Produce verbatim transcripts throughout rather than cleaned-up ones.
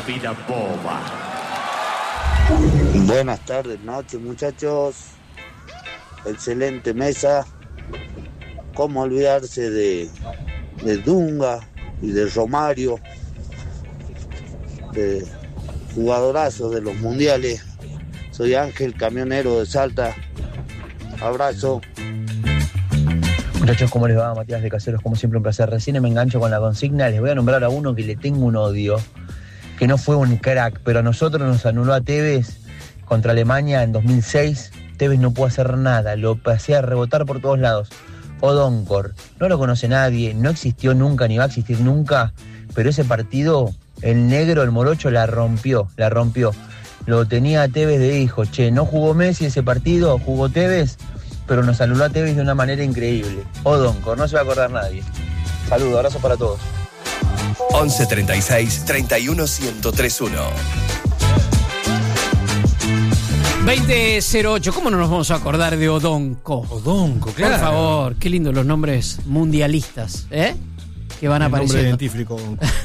vida boba. Buenas tardes, noches, muchachos. Excelente mesa. ¿Cómo olvidarse de, de Dunga y de Romario? De jugadorazos de los mundiales. Soy Ángel, camionero de Salta. Abrazo. Muchachos, ¿cómo les va? Matías de Caseros, como siempre un placer. Recién me engancho con la consigna. Les voy a nombrar a uno que le tengo un odio, que no fue un crack, pero a nosotros nos anuló a Tevez contra Alemania en dos mil seis. Tevez no pudo hacer nada, lo pasé a rebotar por todos lados. Odonkor, no lo conoce nadie, no existió nunca ni va a existir nunca, pero ese partido, el negro, el morocho, la rompió, la rompió. Lo tenía a Tevez de hijo, che, no jugó Messi ese partido, jugó Tevez, pero nos anuló a Tevez de una manera increíble. Odonkor, no se va a acordar nadie. Saludos, abrazo para todos. once treinta y seis, treinta y uno, ciento tres uno. veinte cero ocho, ¿cómo no nos vamos a acordar de Odonko? Odonko, claro. Por favor, qué lindos los nombres mundialistas, ¿eh? Que van apareciendo. Nombre científico.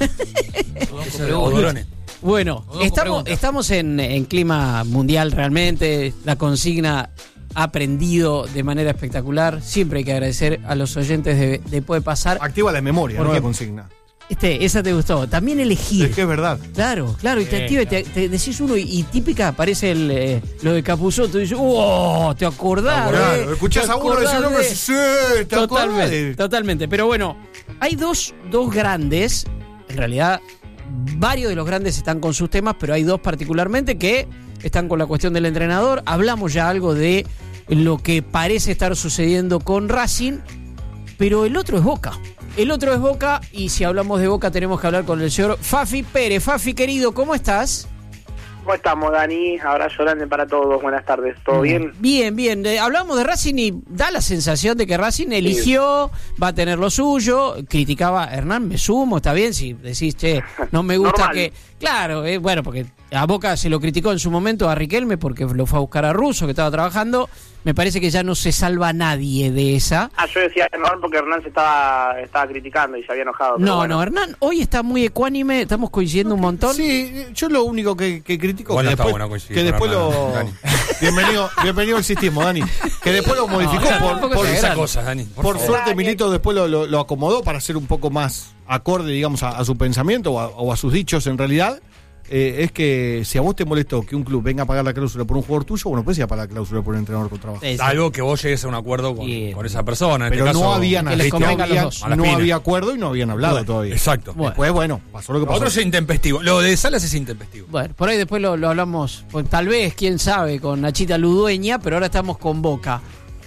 Bueno, Odonko estamos, pregunta. estamos en, en clima mundial realmente. La consigna ha aprendido de manera espectacular. Siempre hay que agradecer a los oyentes de, de Puede Pasar. Activa la memoria, Porque- no la consigna. Este, esa te gustó. También elegir. Es que es verdad. Claro, claro, y te Sí, activa, y te, te decís uno y, y típica aparece el, eh, lo de Capuzotto y dices, ¡oh! ¿Te acordás? Claro, eh? escuchás ¿Te a uno decir acordás un nombre, de-?" sí, te acordás Totalmente, de- totalmente. Pero bueno, hay dos, dos grandes, en realidad varios de los grandes están con sus temas, pero hay dos particularmente que están con la cuestión del entrenador. Hablamos ya algo de lo que parece estar sucediendo con Racing, pero el otro es Boca. El otro es Boca, y si hablamos de Boca tenemos que hablar con el señor Fafi Pérez. Fafi, querido, ¿cómo estás? ¿Cómo estamos, Dani? Abrazo grande para todos. Buenas tardes. ¿Todo bien? Bien, bien. Eh, hablamos de Racing y da la sensación de que Racing eligió, va a tener lo suyo. Criticaba a Hernán, me sumo, está bien. Si decís, che, no me gusta Normal. que... Claro, eh, bueno, porque a Boca se lo criticó en su momento a Riquelme porque lo fue a buscar a Russo, que estaba trabajando. Me parece que ya no se salva nadie de esa. Ah, yo decía Hernán porque Hernán se estaba, estaba criticando y se había enojado. pero No, bueno. no, Hernán hoy está muy ecuánime, estamos coincidiendo un montón. Sí, yo lo único que, que critico Igual no que está después, bueno coincidir que con después Hernán, lo Dani. bienvenido, bienvenido al sistema, Dani. Que después lo modificó no, por, tampoco por, te Esas grande. cosas, Dani. Por, por favor. suerte Milito después lo, lo, lo acomodó para ser un poco más acorde, digamos, a, a su pensamiento o a, o a sus dichos en realidad. Eh, es que si a vos te molestó que un club venga a pagar la cláusula por un jugador tuyo, bueno, pues ir a pagar la cláusula por un entrenador con trabajo. Sí, sí. Salvo que vos llegues a un acuerdo con, Bien. con esa persona. En Pero este no caso, habían que les no convenga a los había, dos. A la no fina. había acuerdo y no habían hablado Bueno, todavía. exacto. Bueno. Después, bueno, pasó lo que Lo pasó. otro es intempestivo. Lo de Salas es intempestivo. Bueno, por ahí después lo, lo hablamos, pues, tal vez, quién sabe, con Nachita Ludueña, pero ahora estamos con Boca.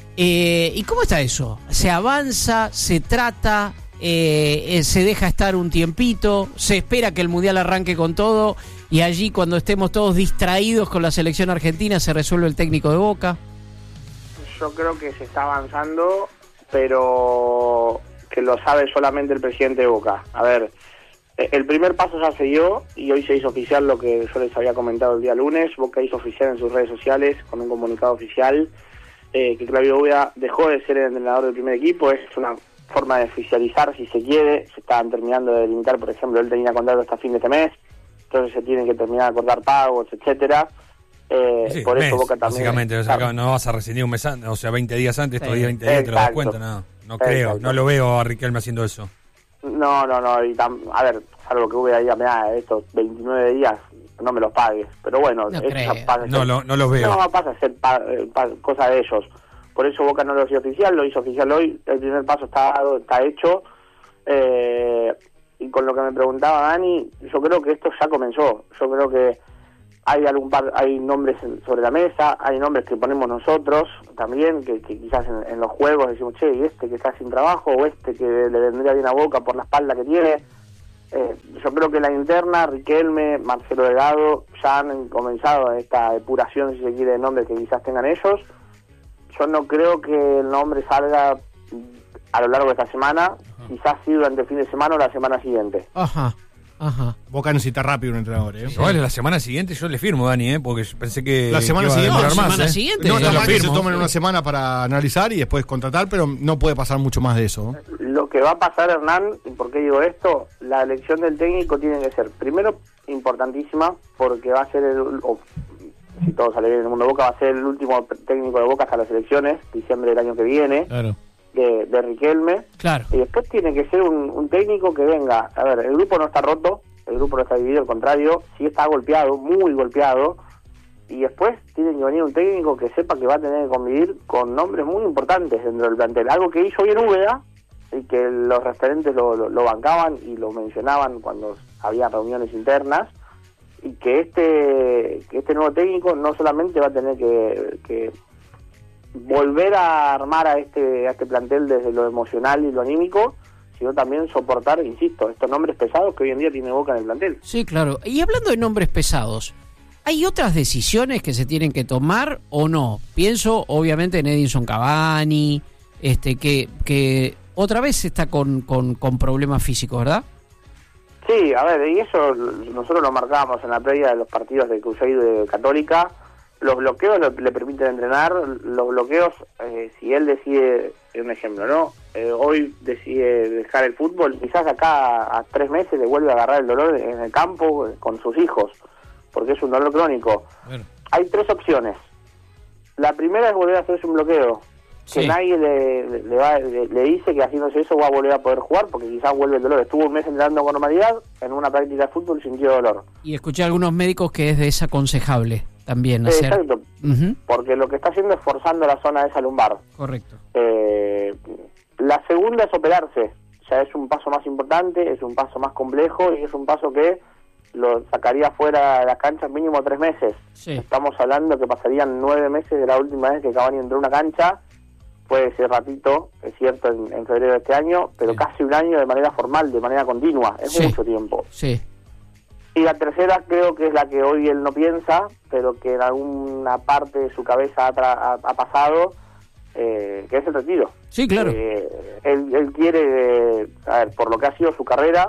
Eh, ¿Y cómo está eso? ¿Se avanza? ¿Se trata? Eh, eh, ¿Se deja estar un tiempito? ¿Se espera que el Mundial arranque con todo? Y allí, cuando estemos todos distraídos con la selección argentina, se resuelve el técnico de Boca. Yo creo que se está avanzando, pero que lo sabe solamente el presidente de Boca. A ver, eh, el primer paso ya se dio y hoy se hizo oficial lo que yo les había comentado el día lunes. Boca hizo oficial en sus redes sociales con un comunicado oficial eh, que Claudio Úbeda dejó de ser el entrenador del primer equipo. Es una forma de oficializar, si se quiere. Se estaban terminando de delimitar, por ejemplo, él tenía contrato hasta fin de este mes, entonces se tienen que terminar de acordar pagos, etcétera. Eh, Sí, por mes, eso Boca también... básicamente, o sea, Claro. no vas a rescindir un mes antes, o sea, veinte días antes, Sí. todavía veinte días te lo das Exacto. cuenta, no, no creo, Exacto. no lo veo a Riquelme haciendo eso. No, no, no, y tam- a ver, algo que hubiera diga, mirá, estos veintinueve días no me los pagues, pero bueno, No eso creo. ya pasa a No, ser- lo- no los veo. no pasa a ser pa- eh, pa- cosa de ellos, por eso Boca no lo hizo oficial, lo hizo oficial hoy, el primer paso está dado, está hecho, eh, y con lo que me preguntaba Dani, yo creo que esto ya comenzó, yo creo que hay algún par, hay nombres en- sobre la mesa, hay nombres que ponemos nosotros también, que, que quizás en, en los juegos decimos, che, y este que está sin trabajo, o este que le vendría bien a Boca por la espalda que tiene. Eh, yo creo que la interna, Riquelme, Marcelo Delgado, ya han comenzado esta depuración, si se quiere, de nombres que quizás tengan ellos. Yo no creo que el nombre salga a lo largo de esta semana, quizás sí durante el fin de semana o la semana siguiente. Ajá, ajá. Boca necesita rápido un entrenador, ¿eh? Igual la semana siguiente yo le firmo, Dani, ¿eh? Porque yo pensé que La semana que iba a siguiente- demorar No, más, semana ¿eh? siguiente. No, Yo está lo mal que se firmo. tomen una semana para analizar y después contratar, pero no puede pasar mucho más de eso. Lo que va a pasar, Hernán, y por qué digo esto, la elección del técnico tiene que ser, primero, importantísima, porque va a ser, el, o, si todo sale bien en el mundo de Boca, va a ser el último técnico de Boca hasta las elecciones, diciembre del año que viene, Claro. de, de Riquelme. Claro. Y después tiene que ser un, un técnico que venga, a ver, el grupo no está roto, el grupo no está dividido, al contrario, sí está golpeado, muy golpeado, y después tiene que venir un técnico que sepa que va a tener que convivir con nombres muy importantes dentro del plantel, algo que hizo bien Úbeda, y que los referentes lo, lo, lo bancaban y lo mencionaban cuando había reuniones internas, y que este que este nuevo técnico no solamente va a tener que, que volver a armar a este a este plantel desde lo emocional y lo anímico, sino también soportar, insisto, estos nombres pesados que hoy en día tiene Boca en el plantel. Sí, claro. Y hablando de nombres pesados, ¿hay otras decisiones que se tienen que tomar o no? Pienso, obviamente, en Edinson Cavani, este que que otra vez está con, con, con problemas físicos, ¿verdad? Sí, a ver, y eso nosotros lo marcábamos en la previa de los partidos de Cruzeiro y de Católica. Los bloqueos le, le permiten entrenar, los bloqueos, eh, si él decide, un ejemplo, ¿no? Eh, hoy decide dejar el fútbol, quizás acá a, a tres meses le vuelve a agarrar el dolor en el campo eh, con sus hijos, porque es un dolor crónico. Bueno. Hay tres opciones. La primera es volver a hacerse un bloqueo, que Sí. nadie le, le, va, le, le dice que haciéndose eso va a volver a poder jugar, porque quizás vuelve el dolor. Estuvo un mes entrenando con normalidad, en una práctica de fútbol sintió dolor. Y escuché a algunos médicos que es desaconsejable también Eh, hacer. exacto, Ujú, porque lo que está haciendo es forzando la zona de esa lumbar. correcto. Eh, la segunda es operarse, ya es un paso más importante, es un paso más complejo y es un paso que lo sacaría fuera de las canchas mínimo tres meses. Sí. Estamos hablando que pasarían nueve meses de la última vez que Cavani entró a una cancha, fue ese ratito, es cierto, en, en febrero de este año, pero Sí. casi un año de manera formal, de manera continua, es Sí. mucho tiempo. Sí. Y la tercera creo que es la que hoy él no piensa, pero que en alguna parte de su cabeza ha, tra- ha, ha pasado, eh, que es el retiro. Sí, claro. Eh, él, él quiere, eh, a ver, por lo que ha sido su carrera,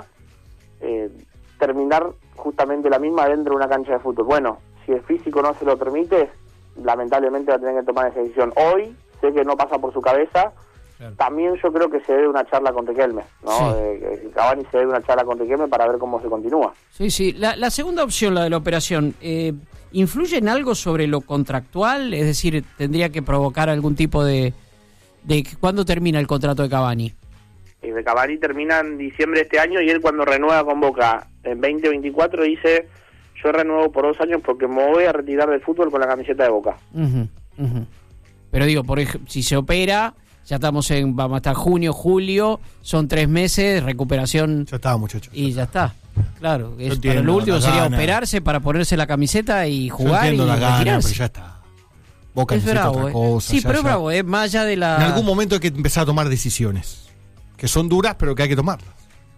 eh, terminar justamente la misma dentro de una cancha de fútbol. Bueno, si el físico no se lo permite, lamentablemente va a tener que tomar esa decisión. Hoy, sé que no pasa por su cabeza. Claro. También yo creo que se debe una charla con Riquelme, ¿no? Sí. Eh, que Cavani se debe una charla con Riquelme para ver cómo se continúa. Sí, sí. La, la segunda opción, la de la operación, eh, ¿influye en algo sobre lo contractual? Es decir, ¿tendría que provocar algún tipo de... de ¿cuándo termina el contrato de Cavani? Y de Cavani termina en diciembre de este año y él cuando renueva con Boca en veinte veinticuatro dice: yo renuevo por dos años porque me voy a retirar del fútbol con la camiseta de Boca. Ujú, ujú. Pero digo, por ejemplo, si se opera, ya estamos en, vamos hasta junio, julio, son tres meses, recuperación Ya estaba, muchachos. y ya está. Claro, es, para entiendo lo último las sería ganas. operarse para ponerse la camiseta y Yo jugar y entiendo las ganas, retirarse. pero ya está. Boca Es necesita bravo, otra eh. cosa. Sí, ya- pero es ya- bravo, eh, más allá de la... En algún momento hay que empezar a tomar decisiones. Que son duras, pero que hay que tomarlas.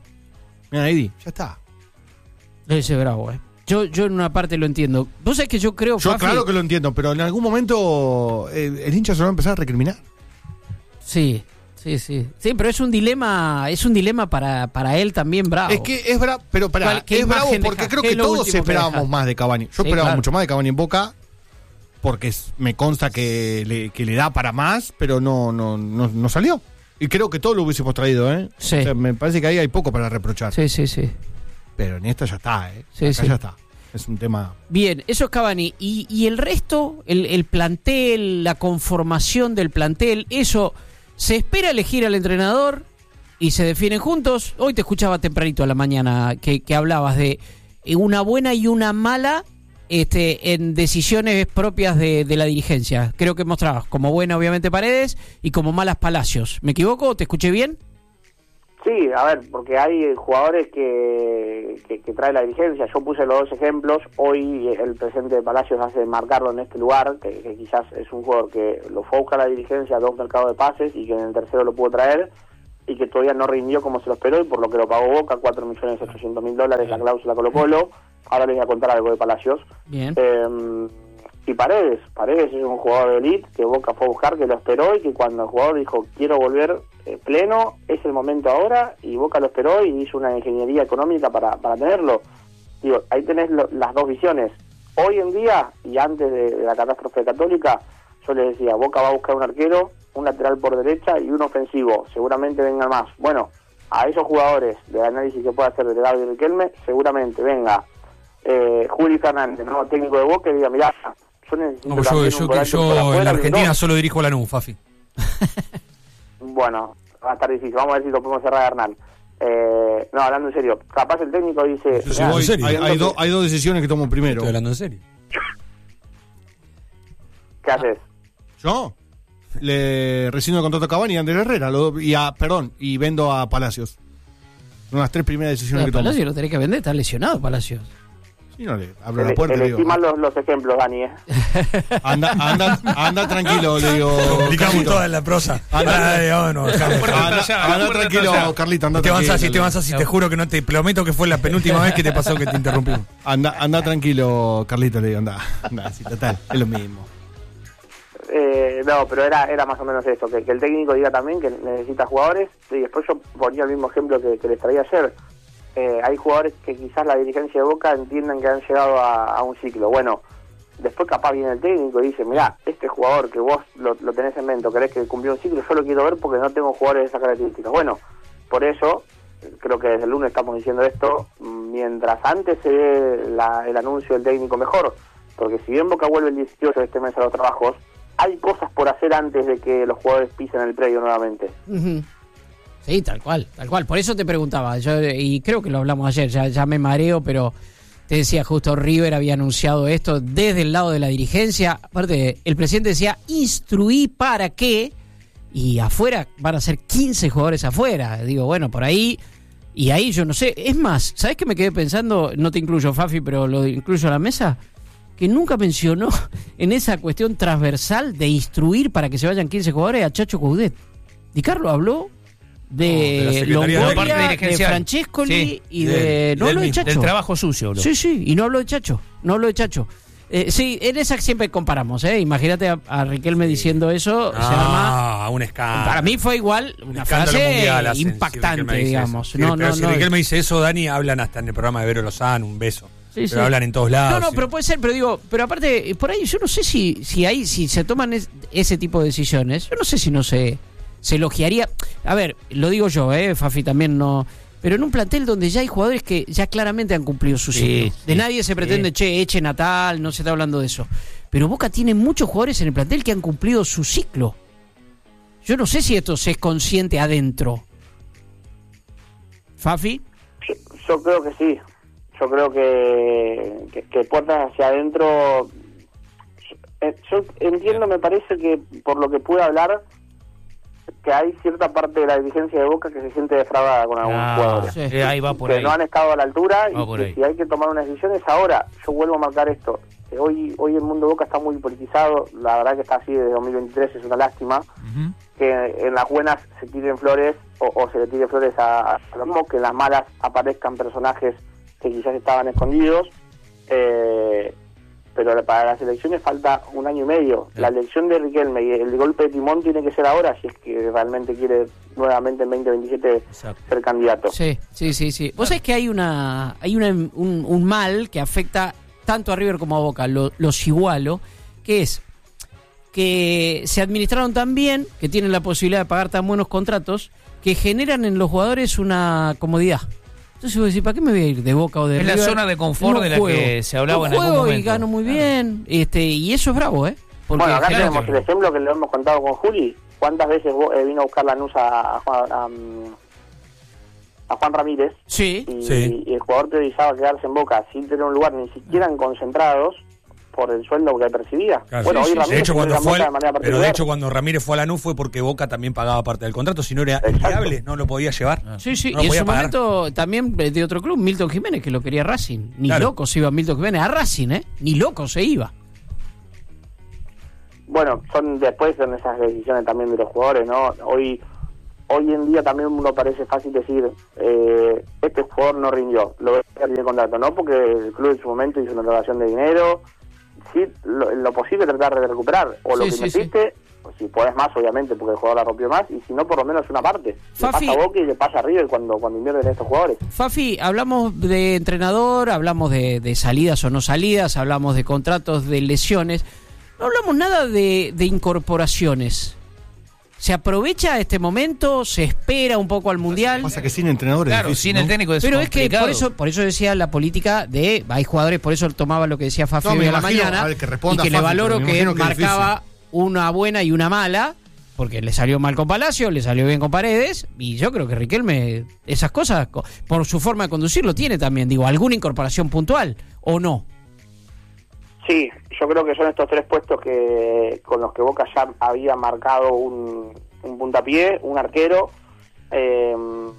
Mira, Eddie, ya está. Ese es bravo, eh. Yo, yo en una parte lo entiendo. Vos sabés que yo creo, Yo Fafi- claro que lo entiendo, pero en algún momento eh, el hincha se lo va a empezar a recriminar. Sí, sí, sí. Sí, pero es un dilema, es un dilema para, para él también bravo. Es que es bravo, pero para ¿Cuál- qué es bravo imagen porque deja? creo ¿Qué que es lo todos último que esperábamos deja? más de Cavani. Yo Sí, esperaba claro. mucho más de Cavani en Boca porque es- me consta que le, que le da para más, pero no, no, no, no salió. Y creo que todo lo hubiésemos traído, ¿eh? Sí. O sea, me parece que ahí hay poco para reprochar. Sí, sí, sí. Pero en esta ya está, ¿eh? Sí, Acá sí. ya está. Es un tema. Bien, eso es Cavani. Y, y el resto, el, el plantel, la conformación del plantel, eso, ¿se espera elegir al entrenador y se definen juntos? Hoy te escuchaba tempranito a la mañana que, que hablabas de eh, una buena y una mala este, en decisiones propias de, de la dirigencia. Creo que mostrabas como buena, obviamente, Paredes y como malas Palacios. ¿Me equivoco? ¿Te escuché bien? Sí, a ver, porque hay jugadores que, que, que trae la dirigencia. Yo puse los dos ejemplos. Hoy el presidente de Palacios hace marcarlo en este lugar, que, que quizás es un jugador que lo fue a buscar la dirigencia a dos mercados de pases y que en el tercero lo pudo traer y que todavía no rindió como se lo esperó y por lo que lo pagó Boca, cuatro millones ochocientos mil dólares la cláusula Colo Colo. Ahora les voy a contar algo de Palacios. Bien. Eh, y Paredes, Paredes es un jugador de elite que Boca fue a buscar, que lo esperó y que cuando el jugador dijo quiero volver eh, pleno, es el momento ahora, y Boca lo esperó y hizo una ingeniería económica para, para tenerlo. Digo, ahí tenés lo, las dos visiones. Hoy en día, y antes de, de la catástrofe católica, yo les decía, Boca va a buscar un arquero, un lateral por derecha y un ofensivo, seguramente vengan más. Bueno, a esos jugadores del análisis que pueda hacer de Gaby Riquelme, seguramente venga eh, Juli Fernández, ¿no? Técnico de Boca, y diga, mirá, yo necesito No, yo también yo, un yo, volante por yo afuera, en la y Argentina no. solo dirijo la N U, Fafi. Bueno, va a estar difícil, vamos a ver si lo podemos cerrar, Hernán. Eh, no, hablando en serio, capaz el técnico dice... Yo sí mirá, voy- ¿en serio? hay, hay, do- hay dos decisiones que tomo primero. Estoy hablando en serio. ¿Qué haces? Yo le rescindo el contrato a Cavani y a Ander Herrera, lo- y a, perdón, y vendo a Palacios. Son las tres primeras decisiones que tomo. Palacio lo tenés que vender, está lesionado Palacios. Sí, no le abro la Ele- puerta y le elegí digo, mal los, los ejemplos, Dani, ¿eh? anda, anda, anda tranquilo, le digo. Complicamos Carlito. toda en la prosa. Anda- Ay, vámonos, dejamos. Anda, anda tranquilo, Carlita, anda Te tranquilo. avanzás, te avanzás y te juro que no te prometo que fue la penúltima vez que te pasó que te interrumpimos. Anda, anda tranquilo, Carlito, le digo, anda, anda, sí, total, es lo mismo. Eh, no, pero era era más o menos eso, que, que el técnico diga también que necesita jugadores, y después yo ponía el mismo ejemplo que, que les traía ayer. Eh, hay jugadores que quizás la dirigencia de Boca entiendan que han llegado a, a un ciclo. Bueno, después capaz viene el técnico y dice, mirá, este jugador que vos lo, lo tenés en mente, o querés que cumplió un ciclo, yo lo quiero ver porque no tengo jugadores de esas características. Bueno, por eso, creo que desde el lunes estamos diciendo esto, mientras antes se dé la, el anuncio del técnico mejor, porque si bien Boca vuelve el dieciocho de este mes a los trabajos, hay cosas por hacer antes de que los jugadores pisen el predio nuevamente. Ujú. Sí, tal cual, tal cual. Por eso te preguntaba, yo y creo que lo hablamos ayer, ya, ya me mareo, pero te decía, justo River había anunciado esto desde el lado de la dirigencia. Aparte, el presidente decía, instruí para qué, y afuera van a ser quince jugadores afuera. Digo, bueno, por ahí, y ahí yo no sé. Es más, ¿sabés qué me quedé pensando? No te incluyo, Fafi, pero lo incluyo a la mesa. Que nunca mencionó en esa cuestión transversal de instruir para que se vayan quince jugadores a Chacho Coudet. Di Carlo habló No, de la de Secretaría de Longoria, la de, parte dirigencial. Francescoli Sí, y del- de... No del habló de mismo, Chacho. Del trabajo sucio, bro. Sí, sí, y no habló de Chacho. No habló de Chacho. Eh, sí, en esa siempre comparamos, ¿eh? Imagínate a, a Riquelme diciendo eso, se arma... Ah, un escándalo. Para mí fue igual una Escándalo frase mundial hacen, si impactante, Riquelme dice digamos. eso. No, Sí, pero no, si no. Riquelme dice eso, Dani, hablan hasta en el programa de Vero Lozano, un beso. Sí, pero sí. hablan en todos lados. No, no, sí. pero puede ser, pero digo, pero aparte, por ahí yo no sé si si ahí si se toman es- ese tipo de decisiones, yo no sé si no se, se elogiaría. A ver, lo digo yo, eh, Fafi también no. Pero en un plantel donde ya hay jugadores que ya claramente han cumplido su Sí, ciclo. sí, De nadie se pretende, sí. che, echen a tal, no se está hablando de eso. Pero Boca tiene muchos jugadores en el plantel que han cumplido su ciclo. Yo no sé si esto se es consciente adentro. Fafi. Yo, yo creo que sí. Yo creo que, que, que puertas hacia adentro... eh, Yo entiendo, me parece que por lo que pude hablar, que hay cierta parte de la dirigencia de Boca que se siente defraudada con algunos Ah, jugadores. Sí. eh, ahí va por que ahí. no han estado a la altura Va y por que ahí. si hay que tomar unas decisiones ahora. Yo vuelvo a marcar esto. Eh, Hoy hoy el mundo de Boca está muy politizado. La verdad que está así desde dos mil veintitrés, es una lástima. Ujú. Que en las buenas se tiren flores o, o se le tire flores a, a Salomón, que en las malas aparezcan personajes que quizás estaban escondidos, eh, pero para las elecciones falta un año y medio. La elección de Riquelme y el golpe de timón tiene que ser ahora si es que realmente quiere nuevamente en veinte veintisiete Exacto. ser candidato. Sí, sí, sí, sí. Vos sabés que hay una hay una, un, un mal que afecta tanto a River como a Boca, lo, los igualo, que es que se administraron tan bien, que tienen la posibilidad de pagar tan buenos contratos, que generan en los jugadores una comodidad. Entonces vos decís, ¿para qué me voy a ir de Boca o de Es la River? zona de confort No de la juego. que se hablaba No en algún juego y momento. gano muy Claro. bien, este y eso es bravo, ¿eh? Porque Bueno, acá genera- tenemos el ejemplo que le hemos contado con Juli. ¿Cuántas veces vo- eh, vino a buscar Lanús a, a, Juan- a, mm, a Juan Ramírez? Sí, Y, Sí. y el jugador priorizaba quedarse en Boca sin tener un lugar ni siquiera en concentrados por el sueldo que percibía. Claro, bueno, sí, hoy sí. Ramírez De hecho, se cuando quedó en fue, Boca al- de manera pero de particular. hecho cuando Ramírez fue a Lanús fue porque Boca también pagaba parte del contrato, si no era Exacto. inviable, no lo podía llevar. Sí, sí, No lo y en podía su pagar. momento también de otro club, Milton Jiménez, que lo quería Racing. Ni Claro. loco se iba Milton Jiménez a Racing, ¿eh? Ni loco se iba. Bueno, son después son esas decisiones también de los jugadores, ¿no? Hoy hoy en día también uno parece fácil decir, eh, este jugador no rindió, lo voy a tener contrato, ¿no? Porque el club en su momento hizo una donación de dinero, sí, lo, lo posible tratar de recuperar, o lo Sí, que sí, metiste, o si podés más, obviamente, porque el jugador la rompió más, y si no, por lo menos una parte. Fafi. Le pasa a Boca y le pasa a River cuando, cuando invierten estos jugadores. Fafi, hablamos de entrenador, hablamos de, de salidas o no salidas, hablamos de contratos, de lesiones. No hablamos nada de, de incorporaciones. ¿Se aprovecha este momento? ¿Se espera un poco al Mundial? Pasa que sin entrenadores Claro, difícil, sin ¿no? el técnico es Pero es que complicado. por eso por eso decía la política de... Hay jugadores, por eso tomaba lo que decía Fafi No, me hoy a la imagino, mañana, a ver, que y responda que le Fafi, valoro pero me que imagino que es marcaba una buena y una mala, porque le salió mal con Palacio, le salió bien con Paredes, y yo creo que Riquelme, esas cosas, co- por su forma de conducir, lo tiene también. Digo, ¿alguna incorporación puntual o no? Sí, yo creo que son estos tres puestos que con los que Boca ya había marcado un, un puntapié, un arquero. Eh,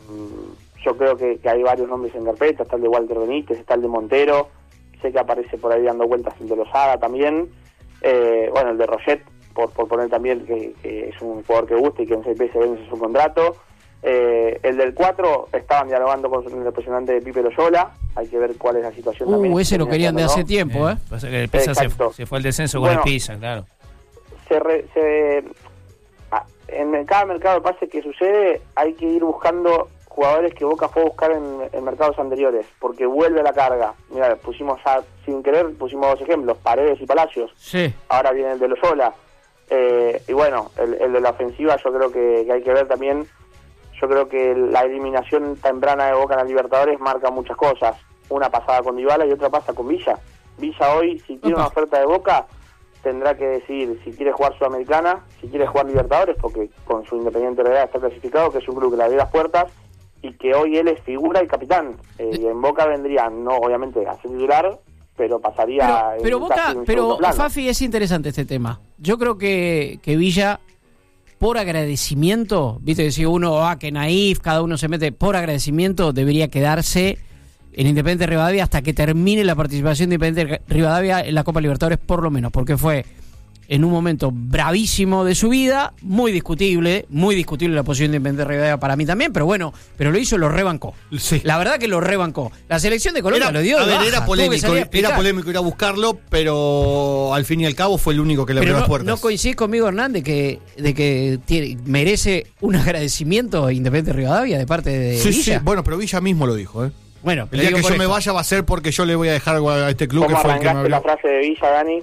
yo creo que, que hay varios nombres en carpeta, está el de Walter Benítez, está el de Montero, sé que aparece por ahí dando vueltas el de Lozada también, eh, bueno, el de Roget, por, por poner también que, que es un jugador que gusta y que en seis meses vence su contrato. Eh, el del cuatro estaban dialogando con el representante de Pipe Loyola, hay que ver cuál es la situación también. Uh, ese lo querían de hace ¿no? tiempo, ¿eh? Pasa que el Pisa se, Exacto. se fue al descenso Bueno, con el Pisa, claro. Se re- se, ah, en cada mercado de pase que sucede hay que ir buscando jugadores que Boca fue a buscar en, en mercados anteriores, porque vuelve la carga. Mira, pusimos ya, sin querer, pusimos dos ejemplos, Paredes y Palacios. Sí. Ahora viene el de Loyola. Eh, y bueno, el, el de la ofensiva yo creo que, que hay que ver también. Yo creo que la eliminación temprana de Boca en la Libertadores marca muchas cosas. Una pasada con Dybala y otra pasa con Villa. Villa hoy, si tiene Opa. una oferta de Boca, tendrá que decidir si quiere jugar Sudamericana, si quiere jugar Libertadores, porque con su Independiente Realidad está clasificado, que es un club que le abre las puertas, y que hoy él es figura y capitán. Eh, y en Boca vendría, no obviamente a ser titular, pero pasaría... Pero, pero en Boca, casi un pero segundo plano. Fafi, es interesante este tema. Yo creo que, que Villa, por agradecimiento, viste, decir uno, ah, que naif, cada uno se mete, por agradecimiento debería quedarse en Independiente Rivadavia hasta que termine la participación de Independiente Rivadavia en la Copa Libertadores, por lo menos, porque fue en un momento bravísimo de su vida, muy discutible, muy discutible la posición de Independiente Rivadavia para mí también, pero bueno, pero lo hizo, lo rebancó. Sí. La verdad que lo rebancó. La selección de Colombia Era, lo dio de a ver, baja, era tuvo que polémico, salir a explicar. era polémico ir a buscarlo, pero al fin y al cabo fue el único que le abrió Pero las no, puertas. no coincide conmigo, Hernán, de que, de que tiene, merece un agradecimiento a Independiente Rivadavia de parte de sí, Villa. sí, bueno, pero Villa mismo lo dijo, ¿eh? Bueno, El pero día digo que por yo me esto. vaya va a ser porque yo le voy a dejar algo a este club que ¿Cómo fue el que me arrancaste abrió. la frase de Villa, Dani?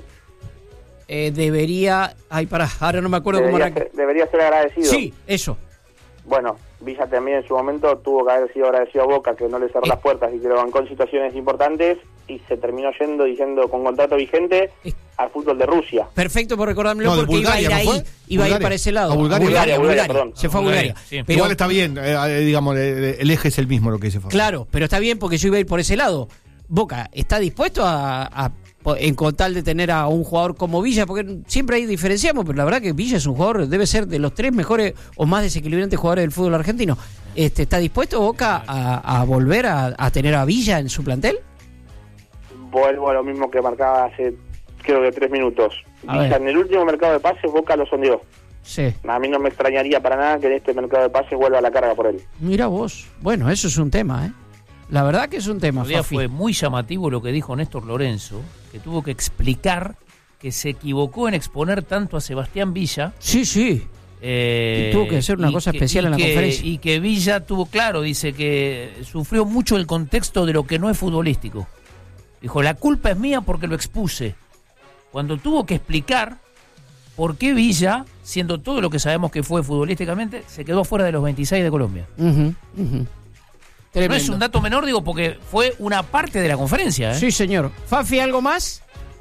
Eh, debería... Ay, pará, ahora no me acuerdo cómo Debería arranca. ser, debería ser agradecido. Sí, eso. Bueno, Villa también en su momento tuvo que haber sido agradecido a Boca, que no le cerró Eh. las puertas y que lo bancó en situaciones importantes, y se terminó yendo diciendo con contrato vigente Eh. al fútbol de Rusia. Perfecto por recordármelo, No, de porque Bulgaria, iba a ir ¿no ahí, fue? iba a ir Bulgaria. para ese lado. A Bulgaria. Bulgaria, Bulgaria, perdón. Se fue a Bulgaria, Bulgaria. sí. Pero, Igual está bien, eh, eh, digamos, eh, el eje es el mismo lo que dice Fabio. claro, pero está bien porque yo iba a ir por ese lado. Boca, ¿está dispuesto a, a en con tal de tener a un jugador como Villa? Porque siempre ahí diferenciamos, pero la verdad que Villa es un jugador, debe ser de los tres mejores o más desequilibrantes jugadores del fútbol argentino. Este, ¿Está dispuesto Boca a, a volver a, a tener a Villa en su plantel? Vuelvo a lo mismo que marcaba hace, creo que tres minutos. A Villa ver. en el último mercado de pases, Boca lo sondeó. Sí. A mí no me extrañaría para nada que en este mercado de pases vuelva la carga por él. Mira vos. Bueno, eso es un tema, ¿eh? La verdad que es un tema, El día Fafi. fue muy llamativo lo que dijo Néstor Lorenzo, que tuvo que explicar que se equivocó en exponer tanto a Sebastián Villa. Sí, sí. eh, Y tuvo que hacer una y cosa que- especial y en la que- conferencia. Y que Villa tuvo, claro, dice que sufrió mucho el contexto de lo que no es futbolístico. Dijo, la culpa es mía porque lo expuse. Cuando tuvo que explicar por qué Villa, siendo todo lo que sabemos que fue futbolísticamente, se quedó fuera de los veintiséis de Colombia. Ujú, ujú. No es Tremendo. un dato menor, digo, porque fue una parte de la conferencia. ¿eh? Sí, señor. Fafi, ¿algo más?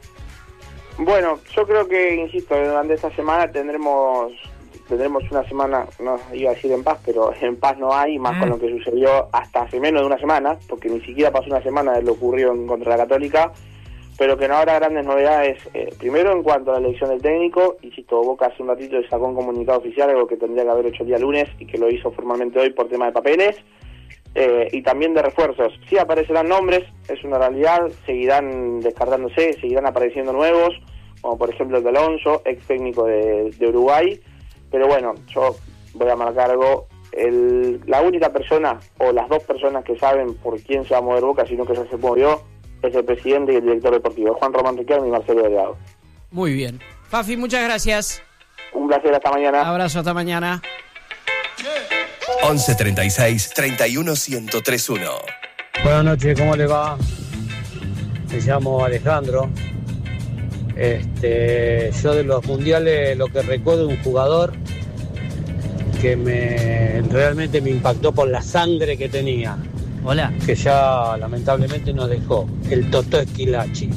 Bueno, yo creo que, insisto, durante esta semana tendremos tendremos una semana, no iba a decir en paz, pero en paz no hay, más Mm. con lo que sucedió hasta hace menos de una semana, porque ni siquiera pasó una semana de lo ocurrido en contra la Católica, pero que no habrá grandes novedades. Eh, primero, en cuanto a la elección del técnico, insisto, Boca hace un ratito le sacó un comunicado oficial, algo que tendría que haber hecho el día lunes y que lo hizo formalmente hoy por tema de papeles. Eh, y también de refuerzos. Sí aparecerán nombres, es una realidad, seguirán descartándose, seguirán apareciendo nuevos, como por ejemplo el de Alonso, ex técnico de, de Uruguay, pero bueno, yo voy a marcar algo, el, la única persona o las dos personas que saben por quién se va a mover Boca, sino que ya se movió, es el presidente y el director deportivo, Juan Román Riquelme y Marcelo Delgado. Muy bien. Fafi, muchas gracias. Un placer, hasta mañana. Abrazo, hasta mañana. once treinta y seis, treinta y uno, ciento tres uno. Buenas noches, ¿cómo le va? Me llamo Alejandro. Este, yo de los mundiales lo que recuerdo de un jugador que me realmente me impactó por la sangre que tenía. Hola. Que ya lamentablemente nos dejó, el Totó Esquilachi.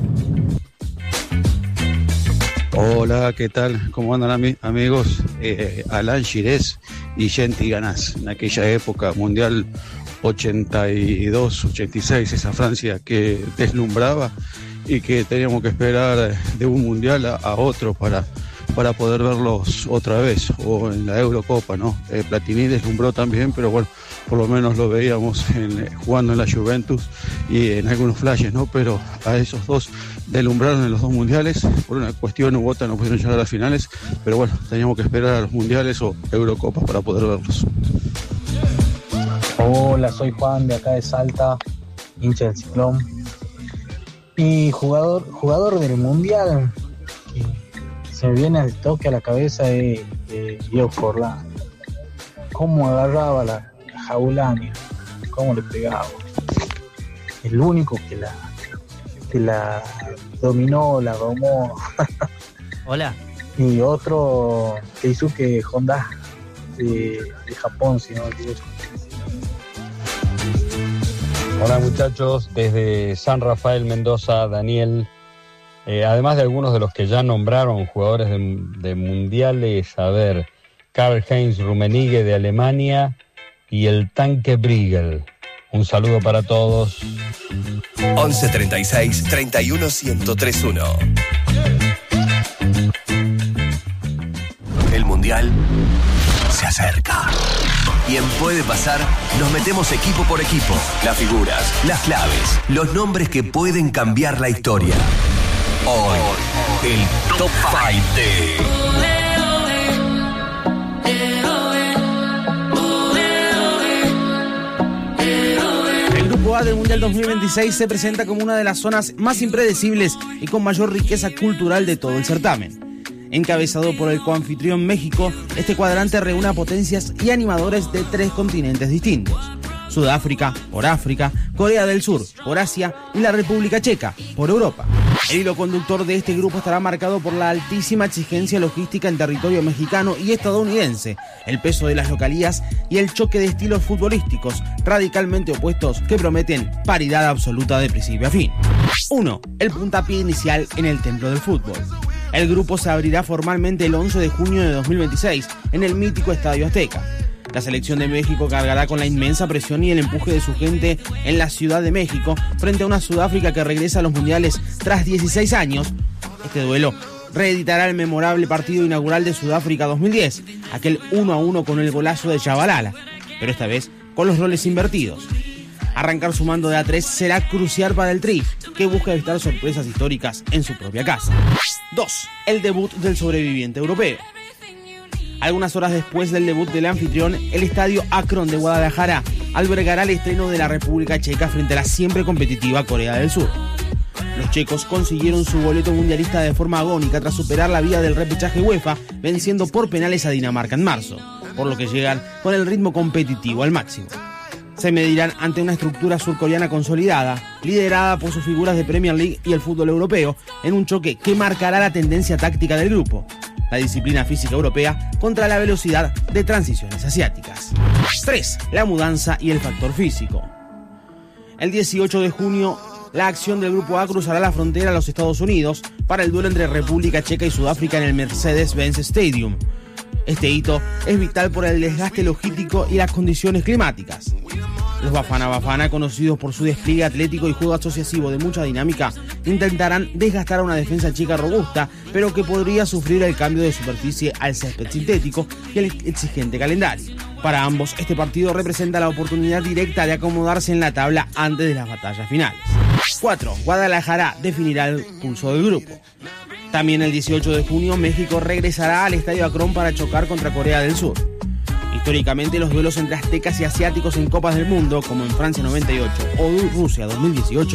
Hola, ¿qué tal? ¿Cómo andan ami- amigos? Eh, Alan Girés y Genti Ganás. En aquella época, Mundial ochenta y dos, ochenta y seis, esa Francia que deslumbraba y que teníamos que esperar de un Mundial a, a otro para, para poder verlos otra vez, o en la Eurocopa, ¿no? Eh, Platini deslumbró también, pero bueno, por lo menos lo veíamos en, jugando en la Juventus y en algunos flashes, ¿no? Pero a esos dos deslumbraron en los dos mundiales, por una cuestión u otra no pudieron llegar a las finales, pero bueno, teníamos que esperar a los mundiales o Eurocopas para poder verlos. Hola, soy Juan de acá de Salta, hincha del Ciclón. Y jugador, jugador del mundial que se me viene al toque a la cabeza es de Diego Forlán. Cómo agarraba la, la jaulania, cómo le pegaba. El único que la que la dominó, la domó. Hola. Y otro, Keisuke Honda, de, de Japón, si no me equivoco. Hola muchachos, desde San Rafael, Mendoza, Daniel. Eh, además de algunos de los que ya nombraron jugadores de, de mundiales, a ver, Karl-Heinz Rummenigge de Alemania y el Tanque Briegel. Un saludo para todos. once treinta y seis, treinta y uno, ciento tres uno. El Mundial se acerca. Y en Puede Pasar nos metemos equipo por equipo. Las figuras, las claves, los nombres que pueden cambiar la historia. Hoy, el Top cinco de... El Grupo A del Mundial dos mil veintiséis se presenta como una de las zonas más impredecibles y con mayor riqueza cultural de todo el certamen. Encabezado por el coanfitrión México, este cuadrante reúne a potencias y animadores de tres continentes distintos: Sudáfrica, por África, Corea del Sur, por Asia y la República Checa, por Europa. El hilo conductor de este grupo estará marcado por la altísima exigencia logística en territorio mexicano y estadounidense, el peso de las localías y el choque de estilos futbolísticos radicalmente opuestos que prometen paridad absoluta de principio a fin. uno. El puntapié inicial en el templo del fútbol. El grupo se abrirá formalmente el once de junio de dos mil veintiséis en el mítico Estadio Azteca. La selección de México cargará con la inmensa presión y el empuje de su gente en la Ciudad de México frente a una Sudáfrica que regresa a los mundiales tras dieciséis años. Este duelo reeditará el memorable partido inaugural de Sudáfrica dos mil diez, aquel uno a uno con el golazo de Chabalala, pero esta vez con los roles invertidos. Arrancar sumando de a tres será crucial para el Tri, que busca evitar sorpresas históricas en su propia casa. dos. El debut del sobreviviente europeo. Algunas horas después del debut del anfitrión, el estadio Akron de Guadalajara albergará el estreno de la República Checa frente a la siempre competitiva Corea del Sur. Los checos consiguieron su boleto mundialista de forma agónica tras superar la vía del repechaje UEFA, venciendo por penales a Dinamarca en marzo, por lo que llegan con el ritmo competitivo al máximo. Se medirán ante una estructura surcoreana consolidada, liderada por sus figuras de Premier League y el fútbol europeo, en un choque que marcará la tendencia táctica del grupo: la disciplina física europea contra la velocidad de transiciones asiáticas. tres. La mudanza y el factor físico. El dieciocho de junio, la acción del Grupo A cruzará la frontera a los Estados Unidos para el duelo entre República Checa y Sudáfrica en el Mercedes-Benz Stadium. Este hito es vital por el desgaste logístico y las condiciones climáticas. Los Bafana Bafana, conocidos por su despliegue atlético y juego asociativo de mucha dinámica, intentarán desgastar a una defensa checa robusta, pero que podría sufrir el cambio de superficie al césped sintético y el exigente calendario. Para ambos, este partido representa la oportunidad directa de acomodarse en la tabla antes de las batallas finales. cuatro. Guadalajara definirá el pulso del grupo. También el dieciocho de junio, México regresará al Estadio Akron para chocar contra Corea del Sur. Históricamente, los duelos entre aztecas y asiáticos en Copas del Mundo, como en Francia noventa y ocho o Rusia dos mil dieciocho,